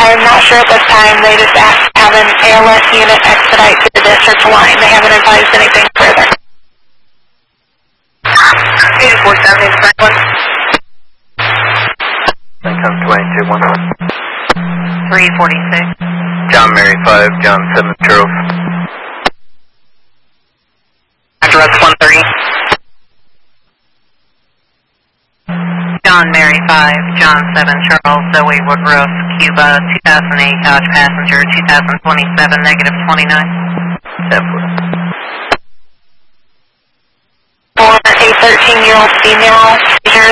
I'm not sure at this time. They just asked to have an ALS unit expedite to the district line. They haven't advised anything further. 847 in Franklin. Lincoln 22-1. 346. John Mary 5, John 7, Charles. Address 130. John Mary 5, John 7, Charles, Zoe Woodruff, Cuba, 2008 Dodge Passenger, 2027, negative 29. For a 13-year-old female, seizures